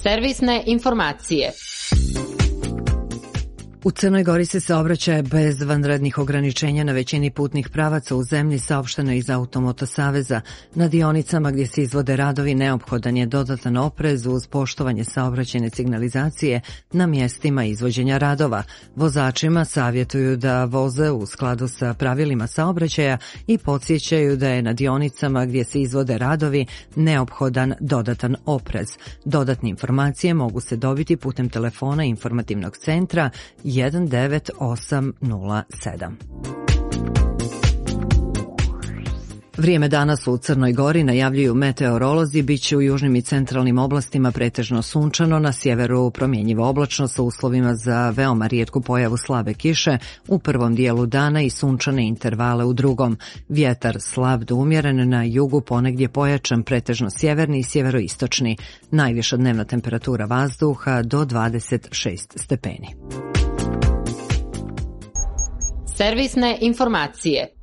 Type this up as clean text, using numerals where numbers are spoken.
Servisne informacije. U Crnoj Gori se saobraćaje bez vanrednih ograničenja na većini putnih pravaca u zemlji, saopšteno iz Automoto saveza. Na dionicama gdje se izvode radovi neophodan je dodatan oprez uz poštovanje saobraćajne signalizacije na mjestima izvođenja radova. Vozačima savjetuju da voze u skladu sa pravilima saobraćaja i podsjećaju da je na dionicama gdje se izvode radovi neophodan dodatan oprez. Dodatne informacije mogu se dobiti putem telefona informativnog centra 19807. Vrijeme danas u Crnoj Gori, najavljuju meteorolozi, bit će u južnim i centralnim oblastima pretežno sunčano, na sjeveru promjenjivo oblačno sa uslovima za veoma rijetku pojavu slabe kiše u prvom dijelu dana i sunčane intervale u drugom. Vjetar slab do umjeren, na jugu ponegdje pojačan, pretežno sjeverni i sjeveroistočni. Najviša dnevna temperatura vazduha do 26 stepeni. Servisne informacije.